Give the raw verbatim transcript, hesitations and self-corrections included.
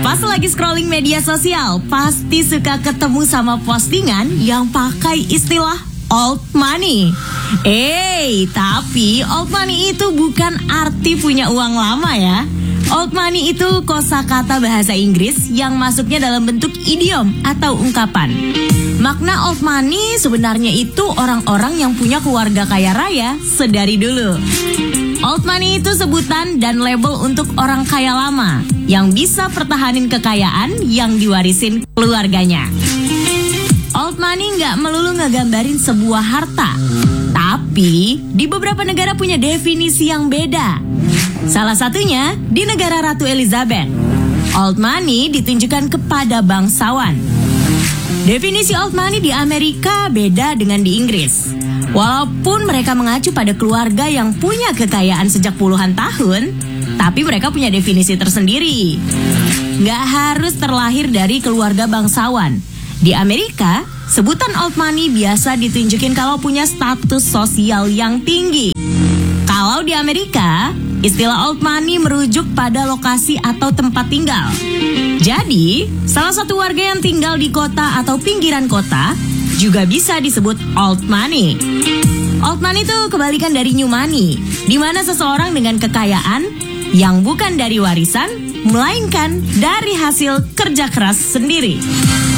Pas lagi scrolling media sosial, pasti suka ketemu sama postingan yang pakai istilah old money. Eh, tapi old money itu bukan arti punya uang lama ya. Old money itu kosakata bahasa Inggris yang masuknya dalam bentuk idiom atau ungkapan. Makna old money sebenarnya itu orang-orang yang punya keluarga kaya raya sedari dulu. Old money itu sebutan dan label untuk orang kaya lama yang bisa pertahanin kekayaan yang diwarisin keluarganya. Old money nggak melulu ngegambarin sebuah harta, tapi di beberapa negara punya definisi yang beda. Salah satunya di negara Ratu Elizabeth. Old money ditunjukkan kepada bangsawan. Definisi old money di Amerika beda dengan di Inggris. Walaupun mereka mengacu pada keluarga yang punya kekayaan sejak puluhan tahun, tapi mereka punya definisi tersendiri. Nggak harus terlahir dari keluarga bangsawan. Di Amerika, sebutan old money biasa ditunjukin kalau punya status sosial yang tinggi. Kalau di Amerika, istilah old money merujuk pada lokasi atau tempat tinggal. Jadi, salah satu warga yang tinggal di kota atau pinggiran kota juga bisa disebut old money. Old money itu kebalikan dari new money, di mana seseorang dengan kekayaan yang bukan dari warisan, melainkan dari hasil kerja keras sendiri.